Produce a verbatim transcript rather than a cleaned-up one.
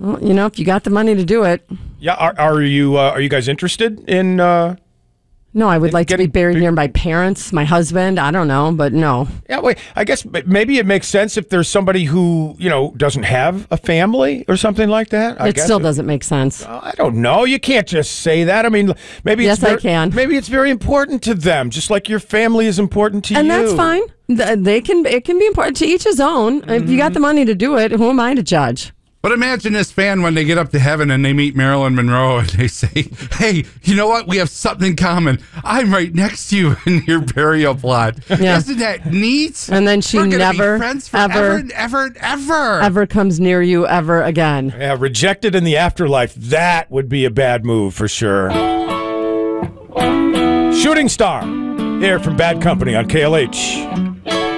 Well, you know, if you got the money to do it. Yeah, are, are you uh, are you guys interested in? Uh, no, I would like getting, to be buried near my parents, my husband. I don't know, but no. Yeah, wait. I guess maybe it makes sense if there's somebody who you know doesn't have a family or something like that. I it guess still it, doesn't make sense. I don't know. You can't just say that. I mean, maybe yes, it's very, I can. Maybe it's very important to them, just like your family is important to and you. And that's fine. They can. It can be important to each his own. Mm-hmm. If you got the money to do it, who am I to judge? But imagine this fan when they get up to heaven and they meet Marilyn Monroe and they say, hey, you know what? We have something in common. I'm right next to you in your burial plot. Yeah. Isn't that neat? And then she We're never, be friends forever, ever, and ever, and ever. Ever comes near you ever again. Yeah, rejected in the afterlife. That would be a bad move for sure. Shooting Star here from Bad Company on K L H.